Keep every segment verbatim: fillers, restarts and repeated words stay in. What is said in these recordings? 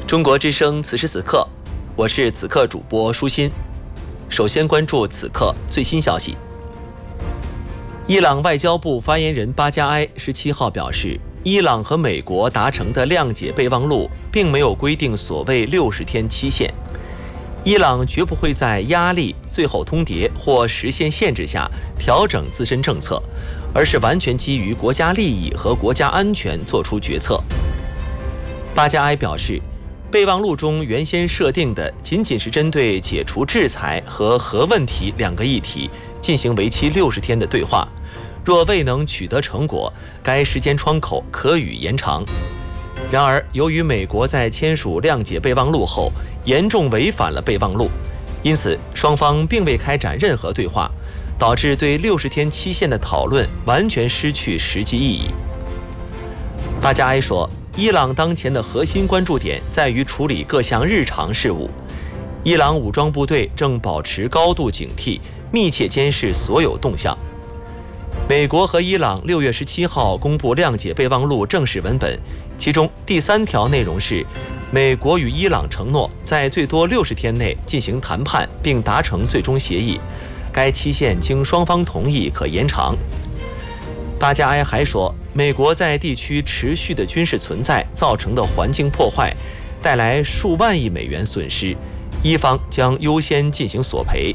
中国之声此时此刻，我是此刻主播舒心。首先关注此刻最新消息。伊朗外交部发言人巴加埃十七号表示，伊朗和美国达成的谅解备忘录并没有规定所谓六十天期限。伊朗绝不会在压力、最后通牒或实现限制下调整自身政策，而是完全基于国家利益和国家安全作出决策。巴加埃表示，备忘录中原先设定的仅仅是针对解除制裁和核问题两个议题进行为期六十天的对话，若未能取得成果，该时间窗口可予延长。然而，由于美国在签署谅解备忘录后严重违反了备忘录，因此双方并未开展任何对话，导致对六十天期限的讨论完全失去实际意义。巴加埃说，伊朗当前的核心关注点在于处理各项日常事务。伊朗武装部队正保持高度警惕，密切监视所有动向。美国和伊朗六月十七号公布谅解备忘录正式文本，其中第三条内容是，美国与伊朗承诺在最多六十天内进行谈判并达成最终协议，该期限经双方同意可延长。巴加埃还说，美国在地区持续的军事存在造成的环境破坏带来数万亿美元损失，伊方将优先进行索赔。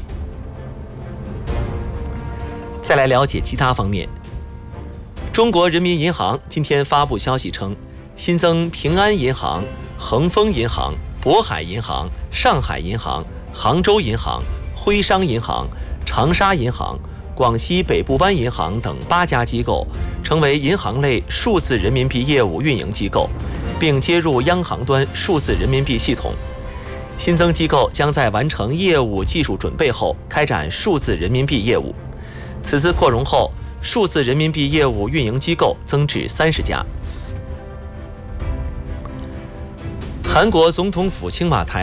再来了解其他方面。中国人民银行今天发布消息称，新增平安银行、恒丰银行、渤海银行、上海银行、杭州银行、徽商银行、长沙银行、广西北部湾银行等八家机构，成为银行类数字人民币业务运营机构，并接入央行端数字人民币系统。新增机构将在完成业务技术准备后开展数字人民币业务。此次扩容后，数字人民币业务运营机构增至三十家。韩国总统府青瓦台